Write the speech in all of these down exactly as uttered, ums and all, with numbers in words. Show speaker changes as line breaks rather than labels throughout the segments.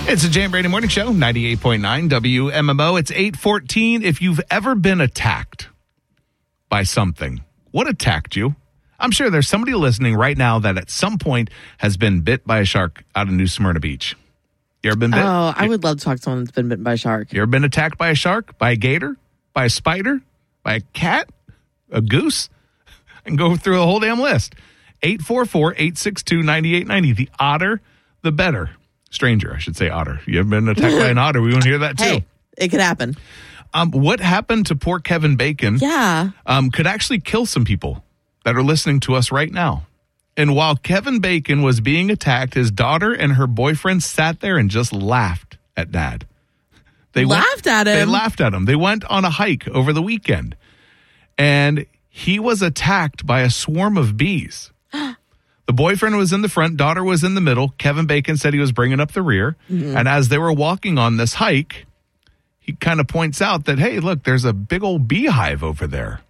It's a Jay and Brady Morning Show, ninety-eight point nine W M M O. It's eight fourteen. If you've ever been attacked by something, what attacked you? I'm sure there's somebody listening right now that at some point has been bit by a shark out of New Smyrna Beach. You ever been bit?
Oh, I would love to talk to someone that's been bitten by a shark.
You ever been attacked by a shark, by a gator, by a spider, by a cat, a goose? And go through the whole damn list. eight four four, eight six two, nine eight nine zero. The odder, the better. Stranger, I should say otter. You ever been attacked by an otter? We want to hear that too.
Hey, it could happen.
Um, what happened to poor Kevin Bacon
Yeah.
um, could actually kill some people that are listening to us right now. And while Kevin Bacon was being attacked, his daughter and her boyfriend sat there and just laughed at Dad. They
Laughed
went,
at him?
They laughed at him. They went on a hike over the weekend. And he was attacked by a swarm of bees. The boyfriend was in the front, daughter was in the middle. Kevin Bacon said he was bringing up the rear. Mm-hmm. And as they were walking on this hike, he kind of points out that, hey, look, there's a big old beehive over there.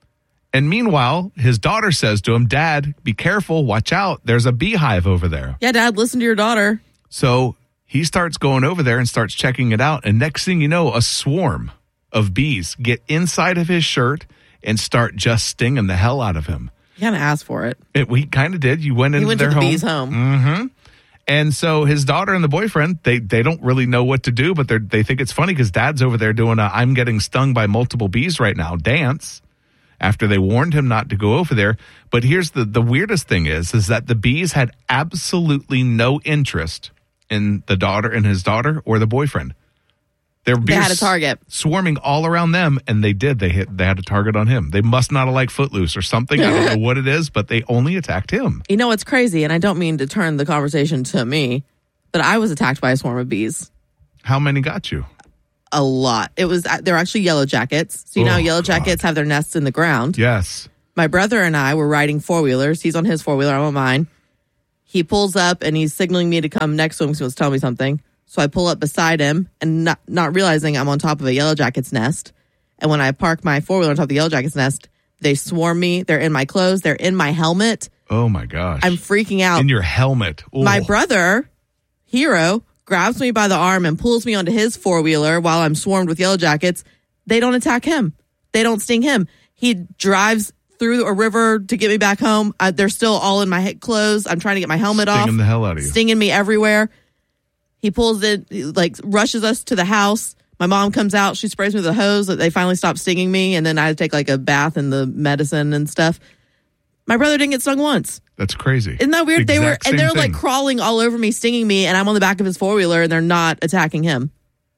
And meanwhile, his daughter says to him, Dad, be careful, watch out. There's a beehive over there.
Yeah, Dad, listen to your daughter.
So he starts going over there and starts checking it out. And next thing you know, a swarm of bees get inside of his shirt and start just stinging the hell out of him.
You kind of asked for it.
It we kind of did. You went into
he went
their
to the
home.
bees' home.
Mm-hmm. And so his daughter and the boyfriend, they they don't really know what to do, but they they think it's funny because Dad's over there doing a I'm getting stung by multiple bees right now dance after they warned him not to go over there. But here's the, the weirdest thing is, is that the bees had absolutely no interest in the daughter and his daughter or the boyfriend. Their bees
they had a target.
Swarming all around them, and they did. They hit. They had a target on him. They must not have liked Footloose or something. I don't know what it is, but they only attacked him.
You know what's crazy, and I don't mean to turn the conversation to me, but I was attacked by a swarm of bees.
How many got you?
A lot. It was. They're actually yellow jackets. So you
Oh,
know, yellow
God.
jackets have their nests in the ground.
Yes.
My brother and I were riding four wheelers. He's on his four wheeler. I'm on mine. He pulls up and he's signaling me to come next to him because he wants to tell me something. So I pull up beside him and not, not realizing I'm on top of a yellow jacket's nest. And when I park my four wheeler on top of the yellow jacket's nest, they swarm me. They're in my clothes. They're in my helmet.
Oh my gosh.
I'm freaking out.
In your helmet. Ooh.
My brother, Hero, grabs me by the arm and pulls me onto his four wheeler while I'm swarmed with yellow jackets. They don't attack him. They don't sting him. He drives through a river to get me back home. Uh, they're still all in my clothes. I'm trying to get my helmet
Stinging
off.
Stinging the hell out of you.
Stinging me everywhere. He pulls it, like, rushes us to the house. My mom comes out. She sprays me with a hose. They finally stop stinging me. And then I had to take, like, a bath in the medicine and stuff. My brother didn't get stung once.
That's crazy.
Isn't that weird? They were,
Exact
and they're,
same
like,
thing.
crawling all over me, stinging me. And I'm on the back of his four-wheeler, and they're not attacking him.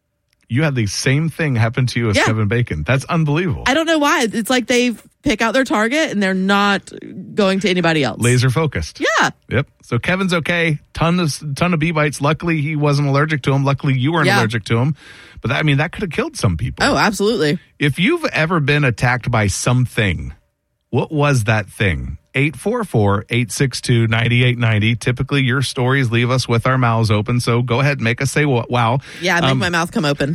You had the same thing happen to you as
Yeah.
Kevin Bacon. That's unbelievable.
I don't know why. It's like they pick out their target, and they're not going to anybody else.
Laser focused.
Yeah.
Yep. So Kevin's okay. Ton of ton of bee bites. Luckily, he wasn't allergic to them. Luckily, you weren't
Yeah.
allergic to them. But that, I mean, that could have killed some people.
Oh, absolutely.
If you've ever been attacked by something, what was that thing? eight four four, eight six two, nine eight nine zero. Typically, your stories leave us with our mouths open. So go ahead, make us say wow.
Yeah, make
Um,
my mouth come open.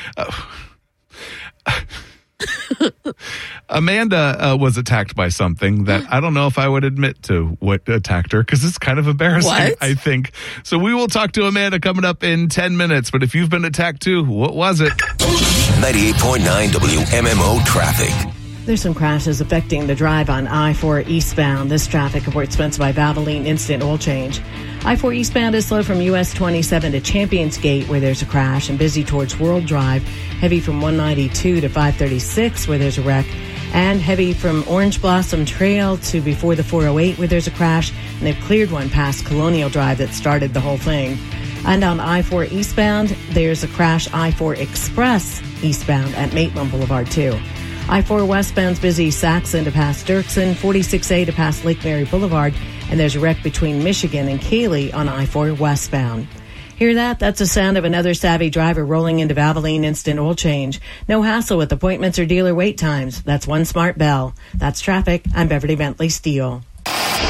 Amanda uh, was attacked by something that I don't know if I would admit to what attacked her because it's kind of embarrassing,
What?
I think. So we will talk to Amanda coming up in ten minutes. But if you've been attacked too, what was it?
ninety-eight point nine W M M O traffic.
There's some crashes affecting the drive on I four eastbound. This traffic report sponsored by Valvoline Instant Oil Change. I four eastbound is slow from U S twenty-seven to Champions Gate where there's a crash and busy towards World Drive. Heavy from one ninety-two to five thirty-six where there's a wreck. And heavy from Orange Blossom Trail to before the four oh eight where there's a crash. And they've cleared one past Colonial Drive that started the whole thing. And on I four eastbound, there's a crash I four Express eastbound at Maitland Boulevard too. I four westbound's busy Saxon to past Dirksen, forty-six A to past Lake Mary Boulevard, and there's a wreck between Michigan and Cayley on I four westbound. Hear that? That's the sound of another savvy driver rolling into Valvoline Instant Oil Change. No hassle with appointments or dealer wait times. That's one smart bell. That's traffic. I'm Beverly Bentley Steele.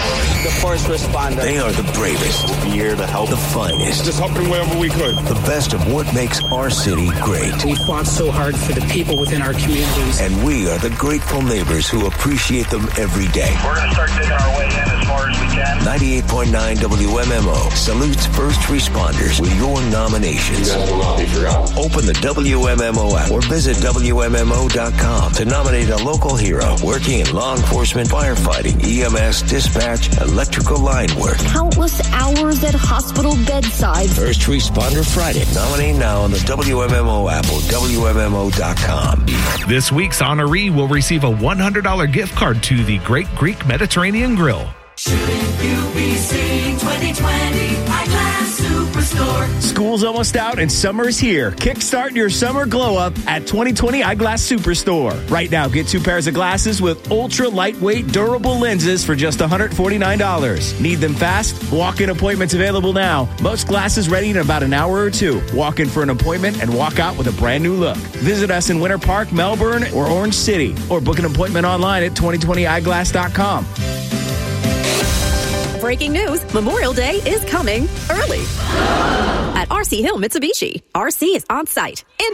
the first responder.
They are the bravest.
We'll be here to help.
The finest.
Just helping wherever we could.
The best of what makes our city great.
We fought so hard for the people within our communities.
And we are the grateful neighbors who appreciate them every day.
We're going to start digging our way in as far as we can.
ninety-eight point nine W M M O salutes first responders with your nominations.
You guys will not be forgotten.
Open the W M M O app or visit W M M O dot com to nominate a local hero working in law enforcement, firefighting, E M S, dispatch, electrical line work.
Countless hours at hospital bedsides.
First Responder Friday. Nominate now on the W M M O app or W M M O dot com.
This week's honoree will receive a one hundred dollars gift card to the Great Greek Mediterranean Grill.
Shouldn't you be seeing twenty twenty Eyeglass Superstore?
School's almost out and summer's here. Kickstart your summer glow up at twenty twenty Eyeglass Superstore. Right now, get two pairs of glasses with ultra lightweight, durable lenses for just one hundred forty-nine dollars. Need them fast? Walk-in appointments available now. Most glasses ready in about an hour or two. Walk in for an appointment and walk out with a brand new look. Visit us in Winter Park, Melbourne, or Orange City, or book an appointment online at twenty twenty eyeglass dot com.
Breaking news, Memorial Day is coming early. At R C Hill Mitsubishi, R C is on site in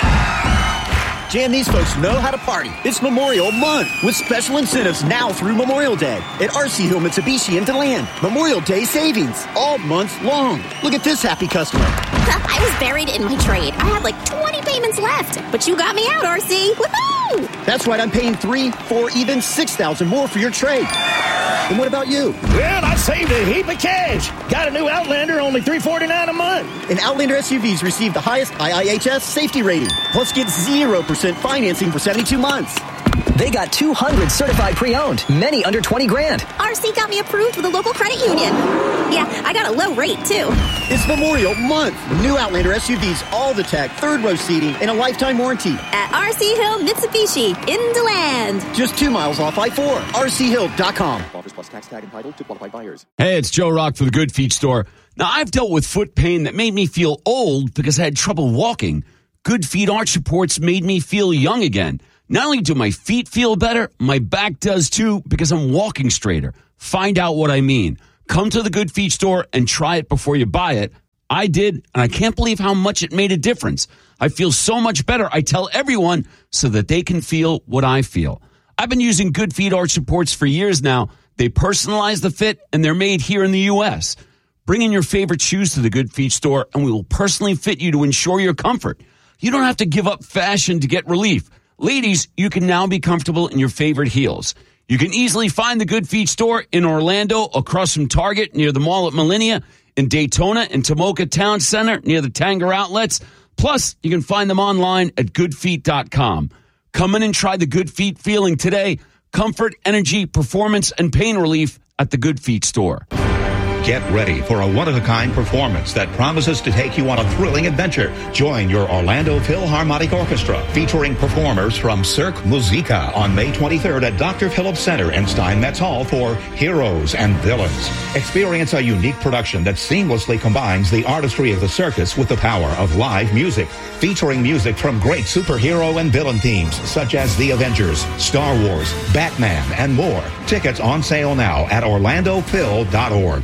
DeLand.
Jan, these folks know how to party. It's Memorial Month with special incentives now through Memorial Day at R C Hill Mitsubishi in DeLand. Memorial Day savings all month long. Look at this happy customer.
I was buried in my trade. I had like twenty payments left, but you got me out, R C. Woohoo!
That's right. I'm paying three, four, even six thousand more for your trade. And what about you?
Well, I saved a heap of cash. Got a new Outlander, only three forty-nine a month.
And Outlander S U Vs receive the highest I I H S safety rating. Plus, get zero percent financing for seventy-two months.
They got two hundred certified pre-owned, many under twenty grand.
R C got me approved with a local credit union. Yeah, I got a low rate, too.
It's Memorial Month. New Outlander S U Vs, all the tech, third row seating, and a lifetime warranty.
At R C Hill Mitsubishi in DeLand.
Just two miles off I four. R C hill dot com.
Offers plus tax tag entitled to qualified buyers.
Hey, it's Joe Rock for the Good Feet Store. Now, I've dealt with foot pain that made me feel old because I had trouble walking. Good Feet arch supports made me feel young again. Not only do my feet feel better, my back does too because I'm walking straighter. Find out what I mean. Come to the Good Feet Store and try it before you buy it. I did, and I can't believe how much it made a difference. I feel so much better. I tell everyone so that they can feel what I feel. I've been using Good Feet arch supports for years now. They personalize the fit, and they're made here in the U S. Bring in your favorite shoes to the Good Feet Store, and we will personally fit you to ensure your comfort. You don't have to give up fashion to get relief. Ladies, you can now be comfortable in your favorite heels. You can easily find the Good Feet Store in Orlando, across from Target, near the mall at Millennia, in Daytona and Tomoka Town Center, near the Tanger Outlets. Plus, you can find them online at good feet dot com. Come in and try the Good Feet feeling today. Comfort, energy, performance, and pain relief at the Good Feet Store.
Get ready for a one-of-a-kind performance that promises to take you on a thrilling adventure. Join your Orlando Philharmonic Orchestra, featuring performers from Cirque Musica on May twenty-third at Doctor Phillips Center in Steinmetz Hall for Heroes and Villains. Experience a unique production that seamlessly combines the artistry of the circus with the power of live music, featuring music from great superhero and villain themes such as The Avengers, Star Wars, Batman, and more. Tickets on sale now at orlando phil dot org.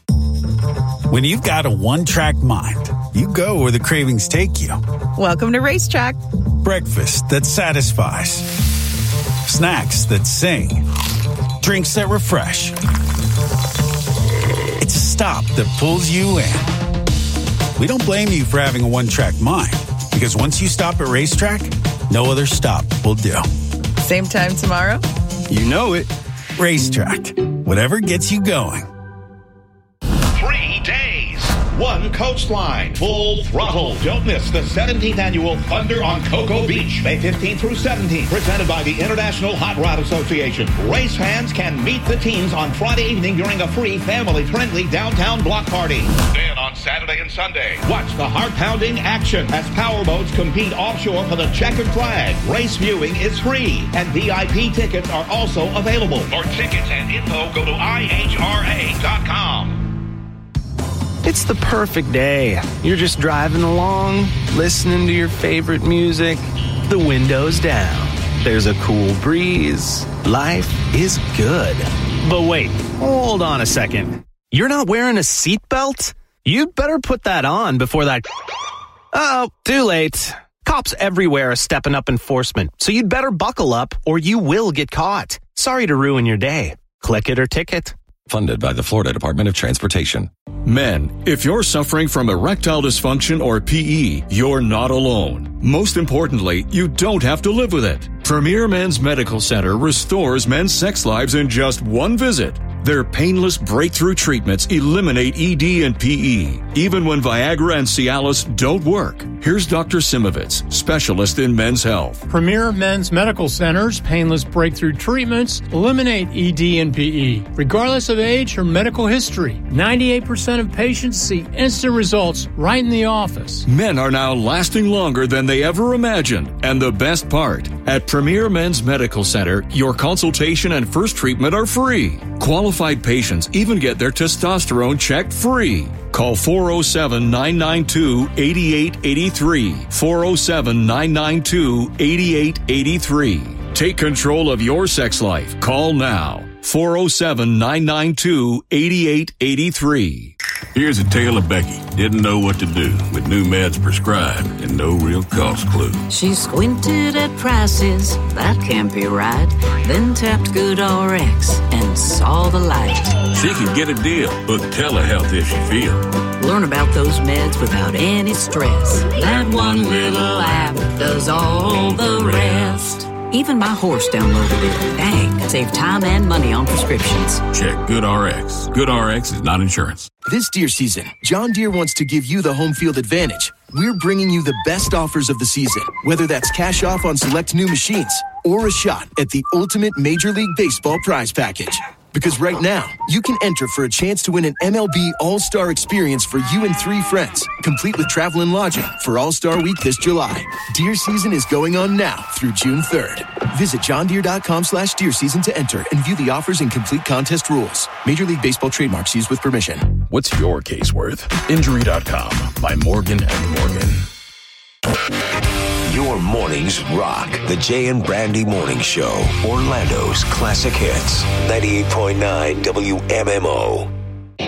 When you've got a one-track mind, you go where the cravings take you.
Welcome to Racetrack.
Breakfast that satisfies. Snacks that sing. Drinks that refresh. It's a stop that pulls you in. We don't blame you for having a one-track mind, because once you stop at Racetrack, no other stop will do.
Same time tomorrow?
You know it. Racetrack. Whatever gets you going.
Three days, one coastline, full throttle. Don't miss the seventeenth annual Thunder on Cocoa Beach, May fifteenth through seventeenth, presented by the International Hot Rod Association. Race fans can meet the teams on Friday evening during a free, family-friendly downtown block party. Then on Saturday and Sunday, watch the heart-pounding action as powerboats compete offshore for the checkered flag. Race viewing is free, and V I P tickets are also available. For tickets and info, go to I H R A dot com.
It's the perfect day. You're just driving along, listening to your favorite music, the windows down. There's a cool breeze. Life is good. But wait, hold on a second. You're not wearing a seatbelt? You'd better put that on before that... Uh-oh, too late. Cops everywhere are stepping up enforcement, so you'd better buckle up or you will get caught. Sorry to ruin your day. Click it or ticket.
Funded by the Florida Department of Transportation.
Men, if you're suffering from erectile dysfunction or P E, you're not alone. Most importantly, you don't have to live with it. Premier Men's Medical Center restores men's sex lives in just one visit. Their painless breakthrough treatments eliminate E D and P E, even when Viagra and Cialis don't work. Here's Doctor Simovitz, specialist in men's health.
Premier Men's Medical Center's painless breakthrough treatments eliminate E D and P E, regardless of age or medical history. ninety-eight percent of patients see instant results right in the office.
Men are now lasting longer than they ever imagined. And the best part, at Premier Men's Medical Center, your consultation and first treatment are free. Qualified patients even get their testosterone checked free. Call four oh seven, nine nine two, eight eight eight three. four oh seven, nine nine two, eight eight eight three. Take control of your sex life. Call now. four oh seven, nine nine two, eight eight eight three.
Here's a tale of Becky. Didn't know what to do with new meds prescribed and no real cost clue.
She squinted at prices, that can't be right. Then tapped GoodRx and saw the light.
She could get a deal, book telehealth if she feel.
Learn about those meds without any stress. That one little app does all the rest. Even my horse downloaded it. Dang, save time and money on prescriptions.
Check GoodRx. GoodRx is not insurance.
This deer season, John Deere wants to give you the home field advantage. We're bringing you the best offers of the season, whether that's cash off on select new machines or a shot at the ultimate Major League Baseball prize package. Because right now, you can enter for a chance to win an M L B All-Star experience for you and three friends, complete with travel and lodging for All-Star Week this July. Deer season is going on now through June third. Visit johndeere.com slash deer season to enter and view the offers and complete contest rules. Major League Baseball trademarks used with permission.
What's your case worth? Injury dot com by Morgan and Morgan.
Your mornings rock. The Jay and Brandy Morning Show. Orlando's classic hits. ninety-eight point nine W M M O.